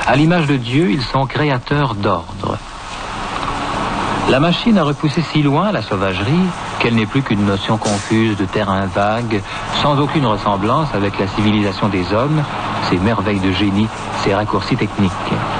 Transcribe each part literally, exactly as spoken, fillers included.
À l'image de Dieu, ils sont créateurs d'ordre. La machine a repoussé si loin la sauvagerie qu'elle n'est plus qu'une notion confuse de terrain vague, sans aucune ressemblance avec la civilisation des hommes, ses merveilles de génie, ses raccourcis techniques.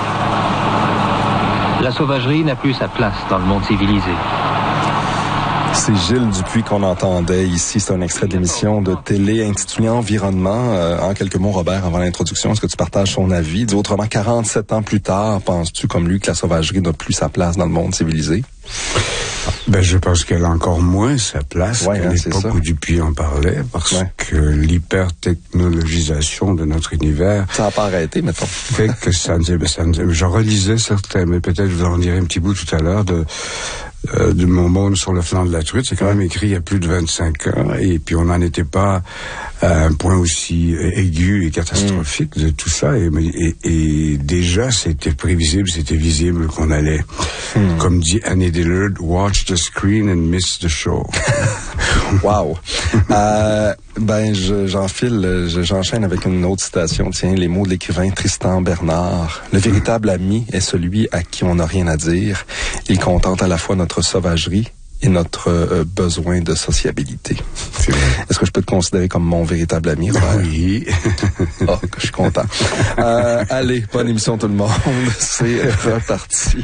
La sauvagerie n'a plus sa place dans le monde civilisé. C'est Gilles Dupuis qu'on entendait ici. C'est un extrait de l'émission de télé intitulée Environnement. Euh, en quelques mots, Robert, avant l'introduction, est-ce que tu partages son avis? Dis autrement, quarante-sept ans plus tard, penses-tu comme lui que la sauvagerie n'a plus sa place dans le monde civilisé? Ben, je pense qu'elle a encore moins sa place ouais, qu'à hein, l'époque où Dupuis en parlait, parce ouais. que l'hyper-technologisation de notre univers... Ça n'a pas arrêté, mettons. Fait que ça, ça, je relisais certains, mais peut-être je vous en dirai un petit bout tout à l'heure, de... Euh, de Mon monde sur le flanc de la truite. C'est quand même écrit il y a plus de vingt-cinq ans, et puis on n'en était pas à un point aussi aigu et catastrophique mmh. de tout ça, et, et, et déjà c'était prévisible, c'était visible qu'on allait, mmh. comme dit Annie Dillard, watch the screen and miss the show. Wow. euh, ben, je, j'enfile, je, j'enchaîne avec une autre citation. Tiens, les mots de l'écrivain Tristan Bernard. Le véritable ami est celui à qui on n'a rien à dire. Il contente à la fois notre sauvagerie et notre euh, besoin de sociabilité. C'est vrai. Est-ce que je peux te considérer comme mon véritable ami, Robert? Oui. Oh, que je suis content. Euh, allez, bonne émission tout le monde. C'est reparti.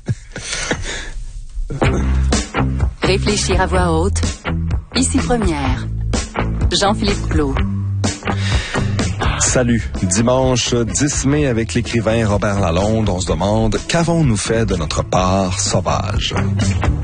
Réfléchir à voix haute. Ici Première. Jean-Philippe Clot. Salut. Dimanche dix mai avec l'écrivain Robert Lalonde, on se demande qu'avons-nous fait de notre part sauvage?